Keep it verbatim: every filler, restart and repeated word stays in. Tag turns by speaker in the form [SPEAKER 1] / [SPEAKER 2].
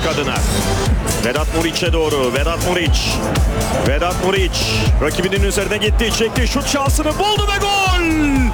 [SPEAKER 1] adına. Vedat Muriç'e doğru. Vedat Muriç. Vedat Muriç. Rakibinin üzerine gitti. Çekti. Şut şansını buldu ve gol!